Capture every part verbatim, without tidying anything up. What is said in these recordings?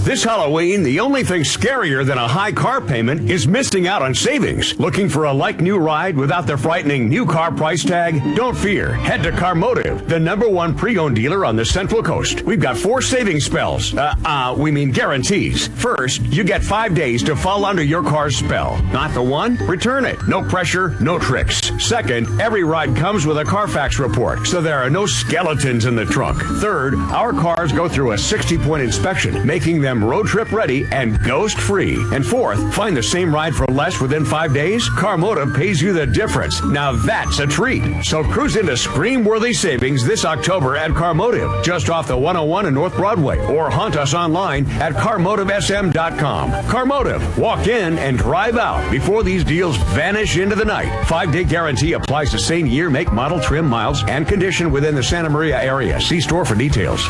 This Halloween, the only thing scarier than a high car payment is missing out on savings. Looking for a like-new ride without the frightening new car price tag? Don't fear. Head to Carmotive, the number one pre-owned dealer on the Central Coast. We've got four savings spells. Uh, uh, we mean guarantees. First, you get five days to fall under your car's spell. Not the one? Return it. No pressure, no tricks. Second, every ride comes with a Carfax report, so there are no skeletons in the trunk. Third, our cars go through a sixty-point inspection, making them road trip ready and ghost free. And fourth, find the same ride for less within five days? Carmotive pays you the difference. Now that's a treat. So cruise into scream-worthy savings this October at Carmotive, just off the one oh one and North Broadway, or haunt us online at carmotive s m dot com. Carmotive, walk in and drive out before these deals vanish into the night. Five-day guarantee applies to same year, make, model, trim, miles, and condition within the Santa Maria area. See store for details.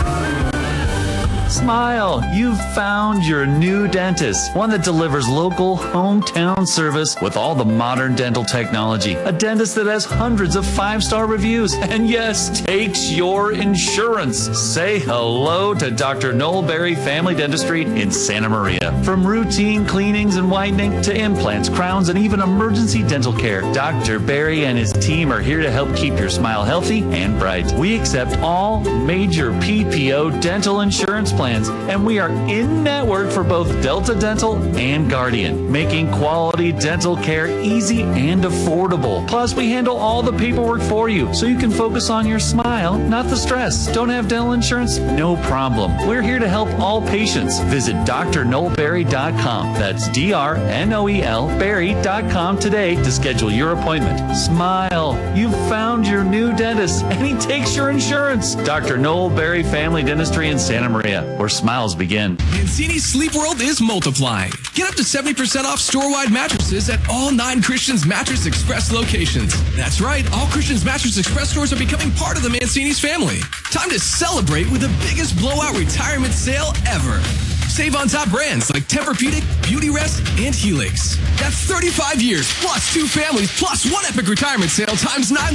Smile, you've found your new dentist, one that delivers local, hometown service with all the modern dental technology. A dentist that has hundreds of five-star reviews and, yes, takes your insurance. Say hello to Doctor Noel Berry Family Dentistry in Santa Maria. From routine cleanings and whitening to implants, crowns, and even emergency dental care, Doctor Berry and his team are here to help keep your smile healthy and bright. We accept all major P P O dental insurance plans. Plans, and we are in network for both Delta Dental and Guardian, making quality dental care easy and affordable. Plus, we handle all the paperwork for you, so you can focus on your smile, not the stress. Don't have dental insurance? No problem. We're here to help all patients. Visit D R noel berry dot com. That's D R N O E L berry dot com today to schedule your appointment. Smile. You've found your new dentist, and he takes your insurance. Doctor Noel Berry Family Dentistry in Santa Maria, where smiles begin. Mancini's Sleep World is multiplying. Get up to seventy percent off store-wide mattresses at all nine Christian's Mattress Express locations. That's right, all Christian's Mattress Express stores are becoming part of the Mancini's family. Time to celebrate with the biggest blowout retirement sale ever. Save on top brands like Tempur-Pedic, Beautyrest, and Helix. That's thirty-five years, plus two families, plus one epic retirement sale times nine